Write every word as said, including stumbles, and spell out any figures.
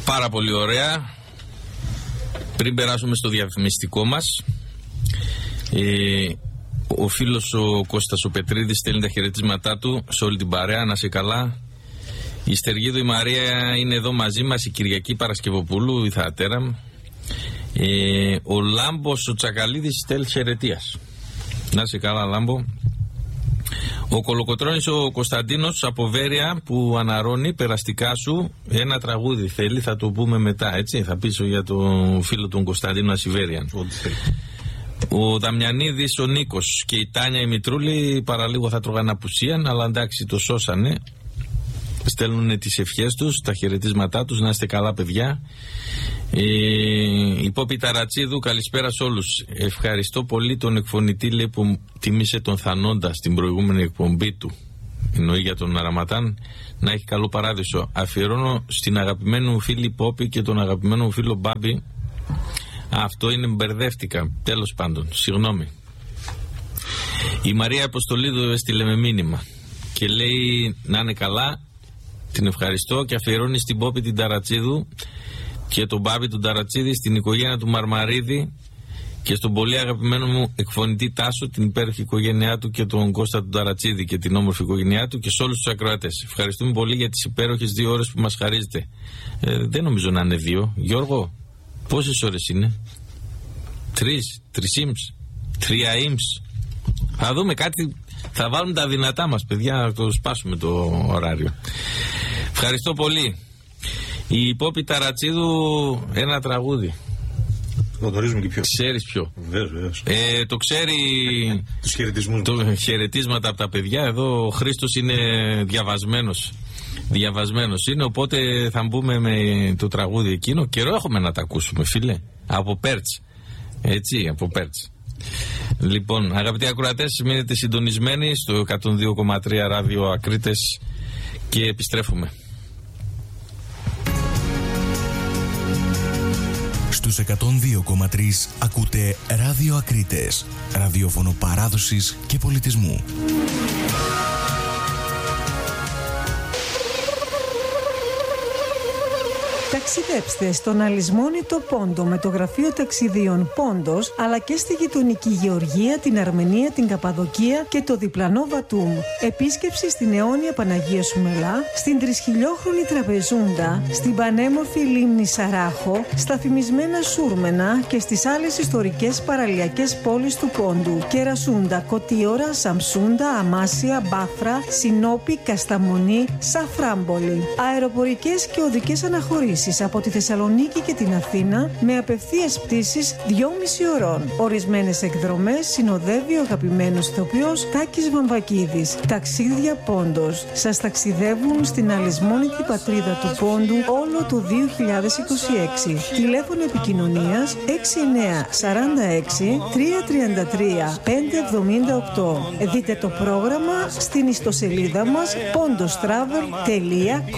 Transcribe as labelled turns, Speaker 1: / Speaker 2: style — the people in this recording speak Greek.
Speaker 1: Πάρα πολύ ωραία. Πριν περάσουμε στο διαφημιστικό μας, ε, ο φίλος ο Κώστας ο Πετρίδης στέλνει τα χαιρετίσματά του σε όλη την παρέα. Να σε καλά. Η Στεργίδου η Μαρία είναι εδώ μαζί μας, η Κυριακή Παρασκευοπούλου, η θεατέρα. Ε, ο Λάμπος ο Τσακαλίδης στέλνει χαιρετίας. Να σε καλά, Λάμπο. Ο Κολοκοτρώνης ο Κωνσταντίνος από Βέρεια που αναρώνει περαστικά σου. Ένα τραγούδι θέλει, θα το πούμε μετά, έτσι. Θα πείσω για τον φίλο του Κωνσταντίνου Ασιβέρια. Ο Δαμιανίδης ο Νίκος και η Τάνια η Μητρούλη παραλίγο θα τρώγαν απουσίαν, αλλά εντάξει το σώσανε. Στέλνουν τις ευχές τους, τα χαιρετίσματά τους. Να είστε καλά, παιδιά. Ε, η Πόπη Ταρατσίδου, καλησπέρα σε όλους. Ευχαριστώ πολύ τον εκφωνητή, λέει, που τιμήσε τον Θανόντα στην προηγούμενη εκπομπή του. Εννοεί για τον Ραματάν. Να έχει καλό παράδεισο. Αφιερώνω στην αγαπημένη μου φίλη Πόπη και τον αγαπημένο μου φίλο Μπάμπη. Αυτό είναι, μπερδεύτηκα. Τέλος πάντων, συγγνώμη. Η Μαρία Αποστολίδου έστειλε με μήνυμα και λέει να είναι καλά. Την ευχαριστώ και αφιερώνει στην Πόπη την Ταρατσίδου και τον Μπάμπη του Ταρατσίδη, στην οικογένεια του Μαρμαρίδη και στον πολύ αγαπημένο μου εκφωνητή Τάσο, την υπέροχη οικογένειά του και τον Κώστα του Ταρατσίδη και την όμορφη οικογένειά του και σε όλους τους ακροατές. Ευχαριστούμε πολύ για τις υπέροχες δύο ώρες που μας χαρίζετε. Ε, δεν νομίζω να είναι δύο. Γιώργο, πόσες ώρες είναι? Τρεις, τρισήμς, τριαήμς. Θα δούμε κάτι, θα βάλουμε τα δυνατά μας, παιδιά, να το σπάσουμε το ωράριο. Ευχαριστώ πολύ. Η Πόπη Ταρατσίδου, ένα τραγούδι.
Speaker 2: Το γνωρίζουμε και ποιο.
Speaker 1: Ξέρεις ποιο?
Speaker 2: Βεβαίως, βεβαίως.
Speaker 1: Ε, το ξέρει.
Speaker 2: Τους χαιρετισμούς.
Speaker 1: Το χαιρετίσματα από τα παιδιά. Εδώ ο Χρήστος είναι διαβασμένος. Διαβασμένος είναι, οπότε θα μπούμε με το τραγούδι εκείνο. Καιρό έχουμε να τα ακούσουμε, φίλε. Από Πέρτς. Έτσι, από Πέρτς. Λοιπόν, αγαπητοί ακροατές, μείνετε συντονισμένοι στο εκατόν δύο κόμμα τρία ράδιο Ακρίτες και επιστρέφουμε.
Speaker 3: Στους εκατόν δύο κόμμα τρία ακούτε ράδιο Ακρίτες, ραδιόφωνο παράδοσης και πολιτισμού.
Speaker 4: Ταξιδέψτε στον αλυσμόνητο Πόντο με το γραφείο ταξιδίων Πόντος, αλλά και στη γειτονική Γεωργία, την Αρμενία, την Καπαδοκία και το διπλανό Βατούμ. Επίσκεψη στην αιώνια Παναγία Σουμελά, στην τρισχιλιόχρονη Τραπεζούντα, στην πανέμορφη λίμνη Σαράχο, στα φημισμένα Σούρμενα και στις άλλες ιστορικές παραλιακές πόλεις του Πόντου. Κερασούντα, Κωτίωρα, Σαμσούντα, Αμάσια, Μπάφρα, Σινόπη, Κασταμονή, Σαφράμπολη. Αεροπορικές και οδικές αναχωρήσεις από τη Θεσσαλονίκη και την Αθήνα με απευθείας πτήσεις δυόμιση ωρών. Ορισμένες εκδρομές συνοδεύει ο αγαπημένος ηθοποιός Τάκης Βαμβακίδης. Ταξίδια Πόντος σας ταξιδεύουν στην αλυσμόνητη πατρίδα του Πόντου όλο το δύο χιλιάδες είκοσι έξι. Τηλέφωνο επικοινωνίας έξι εννιά τέσσερα έξι τρία τρία τρία πέντε εβδομήντα οκτώ. Δείτε το πρόγραμμα στην ιστοσελίδα μας pondostravel τελεία com.